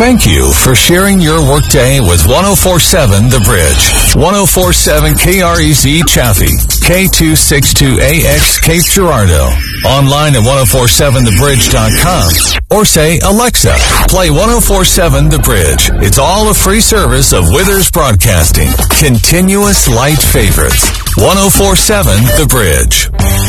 Thank you for sharing your workday with 1047 The Bridge. 1047 KREZ Chaffee, K262AX Cape Girardeau. Online at 1047thebridge.com. Or say, Alexa, play 1047 The Bridge. It's all a free service of Withers Broadcasting. Continuous light favorites. 1047 The Bridge.